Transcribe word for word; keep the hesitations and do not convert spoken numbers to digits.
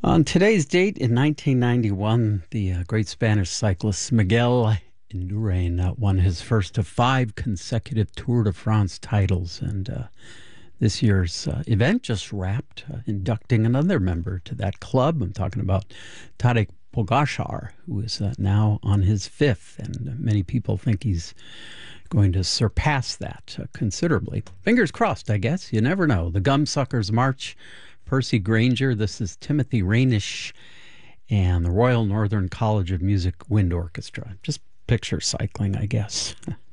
On today's date in nineteen ninety-one, the uh, great Spanish cyclist Miguel Indurain uh, won his first of five consecutive Tour de France titles. And uh, this year's uh, event just wrapped, uh, inducting another member to that club. I'm talking about Tadej Pogacar, who is uh, now on his fifth. And many people think he's going to surpass that uh, considerably. Fingers crossed, I guess. You never know. The Gumsuckers March, Percy Granger. This is Timothy Rainish and the Royal Northern College of Music Wind Orchestra. Just picture cycling, I guess.